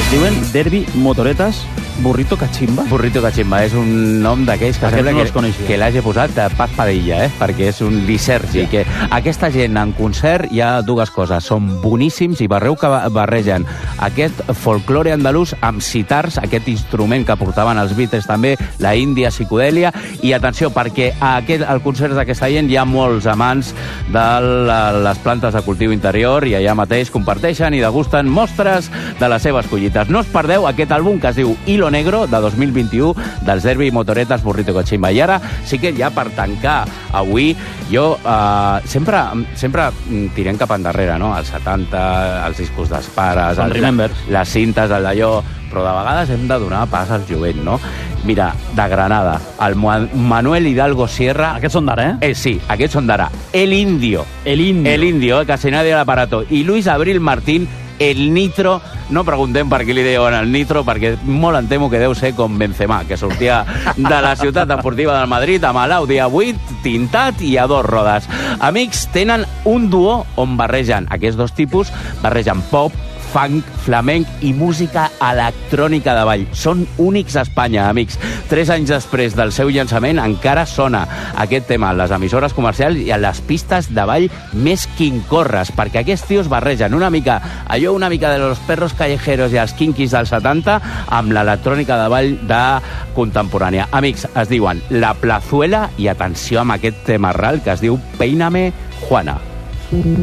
diuen Derbi Motoretas Burrito Cachimba. Burrito Cachimba és un nom d'aquells que sembla que l'hagi posat Paz Padilla, perquè és un lisergi. Que aquesta gent en concert hi ha dues coses, són boníssims i veureu que barregen aquest folklore andalús amb sitars, aquest instrument que portaven els Beatles també, la Índia psicodèlia, i atenció, perquè al concert d'aquesta gent hi ha molts amants de les plantes de cultiu interior i allà mateix comparteixen i degusten mostres de les seves collites. No us perdeu aquest àlbum que es diu Hilo Negro, de 2021, dels Derbi Motoretas Burrito Cachimba. I ara sí que ja per tancar avui, jo sempre tirem cap endarrere, no? Els 70, els discos dels pares, les cintes, d'allò, però de vegades hem de donar pas al jovent, no? Mira, de Granada, el Manuel Hidalgo Sierra... Aquests són d'ara, eh? Sí, aquests són d'ara. El Indio, casi nadie l'aparato. I Luis Abril Martín, el Nitro. No preguntem per què li deuen el Nitro, perquè molt em temo que deu ser com Benzema, que sortia de la ciutat deportiva del Madrid amb l'Audi A8 tintat i a 2 rodes. Amics, tenen un duo on barregen aquests dos tipus, barregen pop, funk, flamenc i música electrònica de ball. Són únics a Espanya, amics. 3 anys després del seu llançament encara sona aquest tema a les emissores comercials i a les pistes de ball més quincorres, perquè aquests tios barregen una mica de los perros callejeros i els kinkis dels 70 amb l'electrònica de ball de contemporània. Amics, es diuen La Plazuela i atenció amb aquest tema ral que es diu Peíname, Juana.